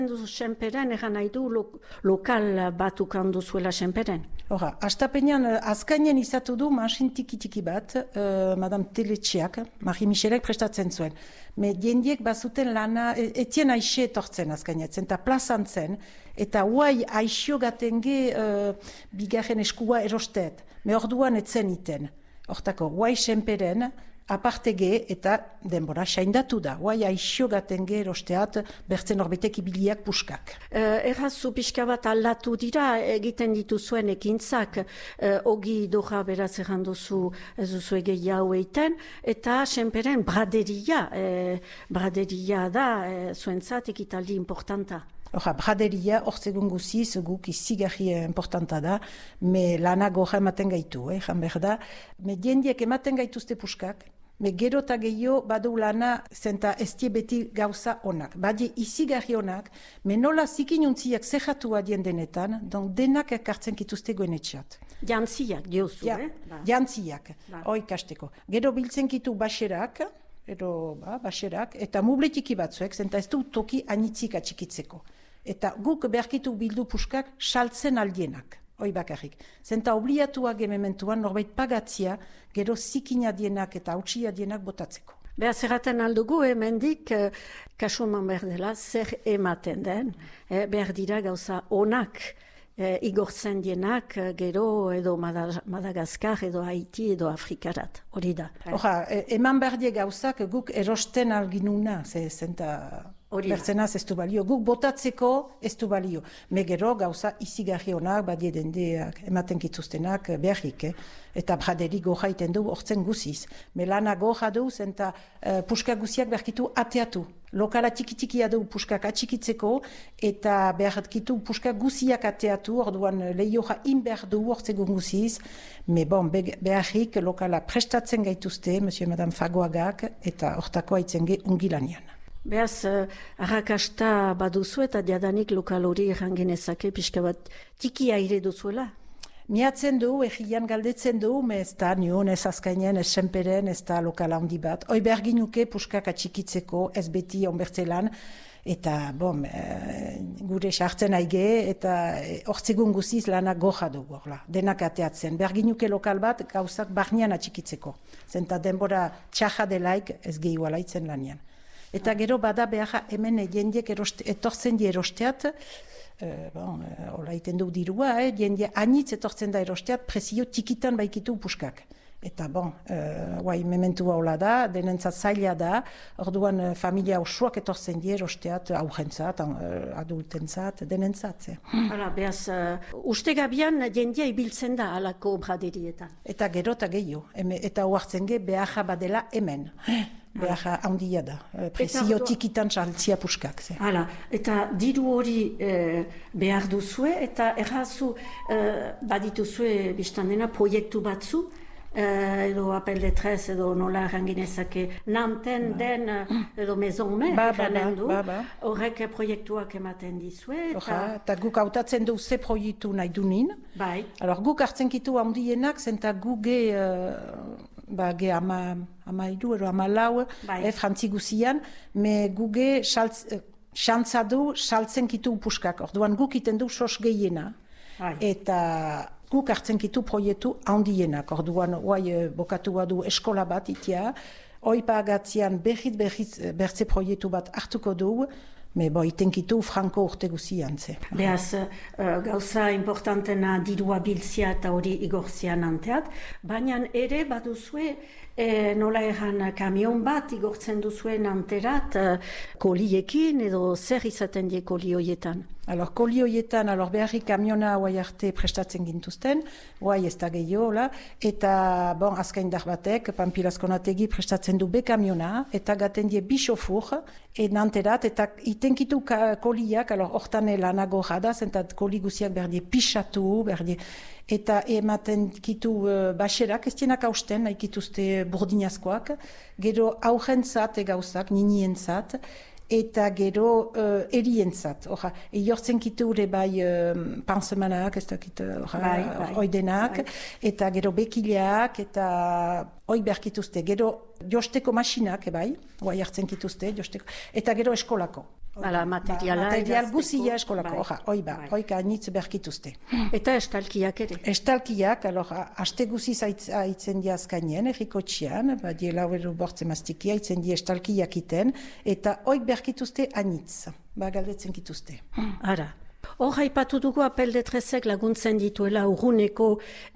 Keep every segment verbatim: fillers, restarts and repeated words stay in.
Duzu Senperen, egan nahi du lo, lokal bat ukan duzuela Senperen. Hora, astapenean azkainen izatu du masin tiki-tiki bat, uh, Madame Teletxeak, Marie Michelek prestatzen zuen. Me diendiek bazuten lana, etien aixe etortzen azkainetzen, eta plazan zen, eta huai aixo gatenge uh, bigarren eskua erosteet. Me orduan etzen iten. Hortako, huai Senperen, apartege eta denbora saindatu da. Huai aixo gatenge erosteat bertzen orbetek ibiliak puskak. Uh, Errazu pixka bat aldatu dira egiten dituzuen ekintzak, uh, ogi doja beraz egan duzu ez duzu egei hau eiten, eta Senperen braderia, eh, braderia da eh, zuentzat ekitaldi importanta. Hora, braderia, hortzegun guziz, guk izigarri importanta da, me lana goja ematen gaitu, eh, jan behar da. Me diendiek ematen gaituzte puskak, me gero eta gehiago badu lana zenta estie beti gauza onak. Badie izigarri onak, me nola zikinuntziak zerratua dien denetan, don denak ekartzen kituzte goenetxeat. Jantziak, diozu, ja, eh? Ba. Jantziak, Ba. hoi kasteko. Gero biltzen kitu baserak, ero, ba, baserak, eta mubletiki batzuek, zenta ez du toki anitzik atxikitzeko. Eta guk beharkitu bildu puskak saltzen aldienak, hoi bakarrik. Zenta obliatuak emementuan norbait pagatzia, gero zikina dienak eta hautsia dienak botatzeko. Beha zerraten aldugu, hemendik eh, kasu eman behar dela, zer ematen den, eh, behar dira gauza onak, eh, igortzen dienak, eh, gero edo Madagaskar, edo Haiti, edo Afrikarat, hori da. Hora, eman behar die gauzak guk erosten alginuna, ze zenta... Bertzenaz ez du balio. Guk botatzeko ez du balio. Megero gauza izigarri honak, badie dendeak, ematen kituztenak beharrik. Eh? Eta braderi goja iten du hortzen guziz. Melana goja du, zenta uh, puska guziak beharkitu ateatu. Lokala tiki-tikia du puskak atxikitzeko, eta beharkitu puska guziak ateatu, orduan lehioja inber du hortzegun guziz. Me bon, beharrik lokala prestatzen gaituzte, Monsieur et Madame Fagoagak, eta hortako haitzen ge ungilanian. Beaz, uh, arrakasta baduzu eta diadanik lokal hori errangenezake pixka bat tiki aire duzuela? Miatzen du, egian galdetzen du, me ez da nion, ez azkainen, ez Senperen, ez da lokal handi bat. Hoi berginuke puskak atxikitzeko, ez beti onbertzelan, eta bom, e, gure sartzen aige, eta hortzegun guziz lanak goja du, gorla, denak ateatzen. Berginuke lokal bat gauzak barnean atxikitzeko. Zenta denbora txaja delaik ez gehiu alaitzen lanian. Eta gero bada behar hemen jendiek etortzen die erosteat, uh, bon, uh, hola iten du dirua, eh, jendie anitz etortzen da erosteat, presio tikitan baikitu puskak. Eta bon, uh, guai, mementua hola da, denentzat zaila da, orduan uh, familia osoak etortzen die erosteat, aurrentzat, uh, adultentzat, denentzat. Eh. Hala, behaz, uh, uste gabian jendia ibiltzen da alako braderietan. Eta gero eta gehiago, eta oartzen ge behar badela hemen. Behar handia da, presio tikitan saltzia puskak. Hala, eta diru hori eh, behar duzue, eta errazu eh, badituzue biztan dena proiektu batzu, eh, edo apel de tres, edo nola erranginezake, nanten ba. Den edo maison me, ba, ba, ba, du, ba, ba. Horrek proiektuak ematen dizue. Eta Oja, guk hautatzen du ze proiektu nahi dunin. Bai. Alors, guk hartzen kitu handienak, zenta guge... Uh, ba, ge ama, ama idu, ero ama lau, bai. eh, frantzi guzian, me guge xantza du saltzen kitu puskak. Orduan guk iten du sos gehiena, bai. Eta guk hartzen kitu proiektu handienak. Orduan, oai, bokatu badu eskola bat itia, hoi pagatzean berriz berriz bertze proiektu bat hartuko du, me bo itenkitu franko urte guzian, ze. Beaz, uh, gauza importantena dirua biltzia eta hori igortzean anteat, baina ere baduzue e, nola erran kamion bat igortzen duzuen anterat uh, koliekin edo zer izaten die koli hoietan? Alor, koli hoietan, alor beharri kamiona hoai arte prestatzen gintuzten, hoai ez da gehiola, eta bon, azkain dar batek, Pampilazkonategi prestatzen du be kamiona, eta gaten die bisofur, enanterat, eta itenkitu koliak, alor, hortan lanago jada, zentat koli guziak berdie pixatu, berdie, eta ematen kitu uh, baserak, ez dienak hausten, nahi kituzte burdinazkoak, gero aurrentzat egauzak, ninientzat, eta gero uh, erientzat. Oja, eortzen kiture bai uh, pansemanak, ez dakit, bai, bai, oidenak, bai. Eta gero bekileak, eta hoi berkituzte. Gero josteko masinak, bai, oa jartzen kituzte, josteko, eta gero eskolako. Hala, materiala. Ba, material idazteko. guzia eskolako, Bai. oja, oi ba, Bai. oi kainitz berkituzte. Eta estalkiak ere. Estalkiak, alor, haste guziz haitzen di azkainen, erriko txian, ba, die lauero bortze maztiki, haitzen di estalkiak iten, eta oik berkituzte anitz, ba, galdetzen kituzte. Ara. Hor haipatu dugu apeldetrezek laguntzen dituela urruneko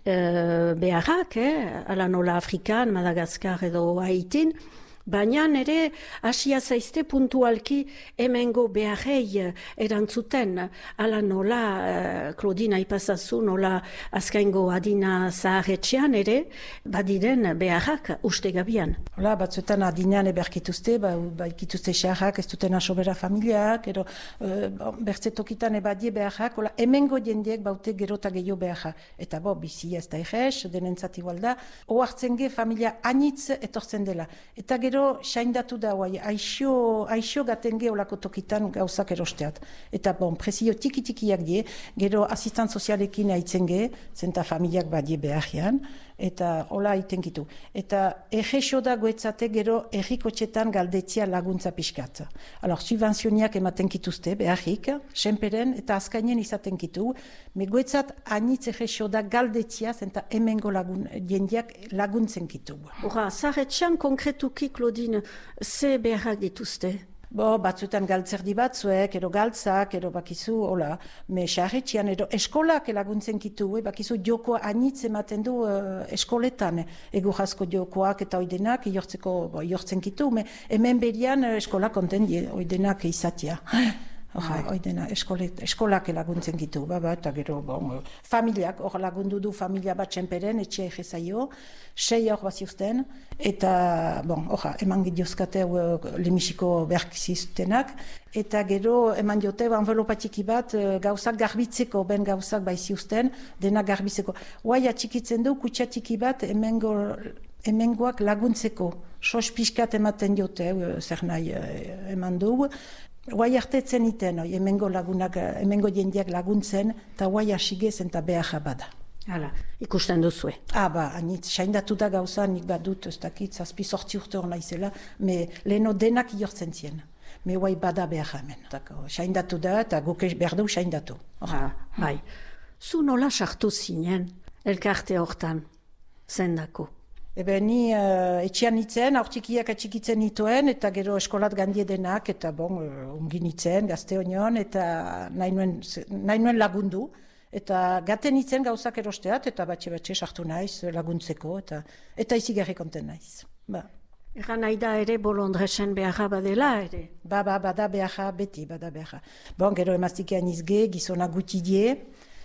eh, beharrak, eh? Ala nola Afrikan, Madagaskar edo Haitin, baina ere hasia zaizte puntualki hemengo beharrei erantzuten, ala nola, uh, Claudine aipazazu, nola azkaingo adina zaharretxean ere, badiren beharrak ustegabian. Hola, batzuetan adinean eberkituzte, ba, ba ikituzte xarrak, ez duten asobera familiak, ero uh, bertzetokitan ebadie beharrak, hola, hemengo jendeek baute gerota gehiago beharra. Eta bo, bizi ez da egez, denentzat igual da, ohartzen ge familia anitz etortzen dela. Eta gero saindatu da, guai, aixo, aixo gaten ge olako tokitan gauzak erosteat. Eta bon, presio tiki-tikiak die, gero asistant sozialekin haitzen ge, zenta familiak badie beharrian, eta hola haiten gitu. Eta errexo da goetzate gero errikotxetan galdetzia laguntza pixkat. Alor, subvenzioniak ematen kituzte, beharrik, senperen eta azkainen izaten kitu, me goetzat anitz errexo da galdetzia, zenta hemengo lagun, jendiak laguntzen kitu. Hora, zaharretxean konkretuki, Claudine, ze beharrak dituzte? Bo, batzuetan galtzerdi batzuek, edo galtzak, edo bakizu, hola, me xarretxian, edo eskolak laguntzen kitu, eh, bakizu jokoa anitz ematen du uh, eskoletan, ego jasko jokoak eta oidenak, iortzeko, bo, iortzen kitu, me, hemen berian uh, eskola konten die, oidenak izatia. Oja, oidena, eskolet, eskolak laguntzen gitu, ba, ba, eta gero, bon, familiak, hor lagundu du familia bat txenperen, etxe egezaio, sei hor baziuzten, eta, bon, oja, eman gidiozkate uh, lemisiko berkiziztenak, eta gero, eman diote, envelopatiki bat, uh, gauzak garbitzeko, ben gauzak baiziuzten, dena garbitzeko. Huai atxikitzen du, kutsatiki bat, emengo, emengoak laguntzeko, sos pixkat ematen diote, uh, zer nahi uh, eman dugu, Guai hartetzen iten, oi, emengo lagunak, emengo jendiak laguntzen, eta guai asigezen eta beharra bada. Hala, ikusten duzue. Ah, ba, anitz, saindatu da gauza, nik badut, ez dakit, zazpi sortzi urte hor naizela, me leheno denak iortzen zien. Me guai bada beharra hemen. Tako, saindatu da, eta guke berdau saindatu. Ah, bai. Zu nola sartu zinen, elkarte hortan, zendako? Ebe ni uh, etxean nitzen, aurtikiak atxikitzen nituen, eta gero eskolat gandie denak, eta bon, uh, ungi nitzen, gazte honion, eta nahi nuen, nahi nuen lagundu. Eta gaten nitzen gauzak erosteat, eta batxe-batxe sartu naiz laguntzeko, eta eta izigarri konten naiz. Ba. Egan nahi da ere bolondresen beharra badela ere? Ba, ba, bada beharra, beti, bada beharra. Bon, gero emaztikean izge, gizona gutidie,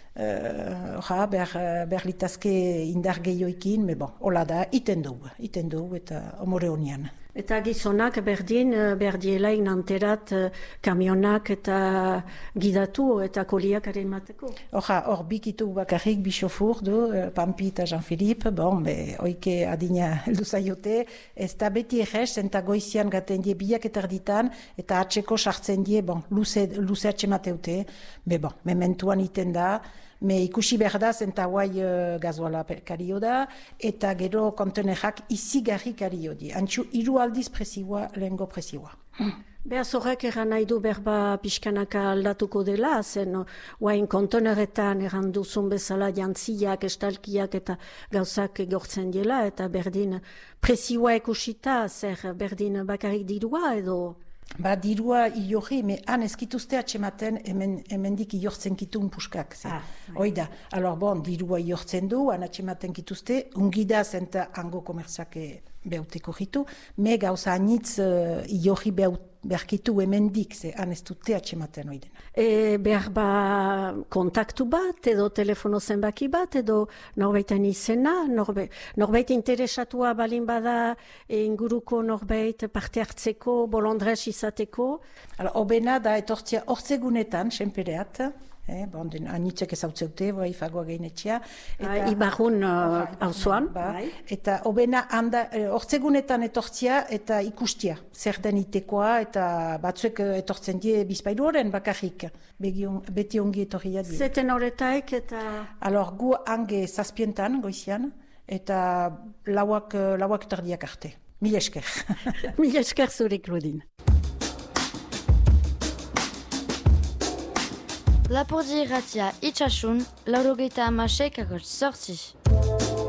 Uh, ja, behar, behar litazke indar gehioekin, me bon, hola da, iten dugu, iten dugu eta omore honian. Eta gizonak berdin, berdielaik nanterat kamionak eta gidatu eta koliak ere emateko? Hoja, hor bikitu bakarrik bisofur du, Pampi eta Jean-Philippe, bon, be, oike adina heldu zaiote, ez da beti egez, eta goizian gaten die biak eterditan, eta atseko sartzen die, bon, luze, luze atxemateute, be bon, mementuan iten da, me ikusi behar da, zenta guai uh, gazoala kario da, eta gero kontenerak izigarri kario di. Antxu, hiru aldiz presioa, lehengo presioa. Hmm. Behaz horrek eran nahi du berba pixkanaka aldatuko dela, zen guain konteneretan eran duzun bezala jantziak, estalkiak eta gauzak egortzen dela, eta berdin presioa ikusita, zer berdin bakarrik dirua edo... Ba, dirua iorri, me han ezkituzte atxematen hemen, hemendik iortzen kitun puskak. Ah, Oida, alor bon, dirua iortzen du, han atxematen kituzte, ungida zenta hango komertzake behauteko jitu, me gauza anitz uh, iorri beharkitu hemendik, ze han ez dute atxematen oiden. E, behar ba kontaktu bat, edo telefono zenbaki bat, edo norbaitan izena, norbe, norbait interesatua balin bada e, inguruko norbait parte hartzeko, bolondrez izateko? Hala, obena da etortzia hortzegunetan, senpereat, eh, bon, den anitzek ezautzeute, bai, fagoa gehinetxea. Ibarrun hauzoan. Uh, ba, eta obena handa, hortzegunetan etortzia eta ikustia, zer den itekoa, eta batzuek etortzen die bizpailu horren bakarrik, Begion, beti ongi etorria die. Zeten horretaik eta... Alor, gu hange zazpientan, goizian, eta lauak, lauak tardiak arte. Mil esker. Mil esker zure, Claudine. Lapurdi irratia itxasun, laurogeita amasek akot sortzi.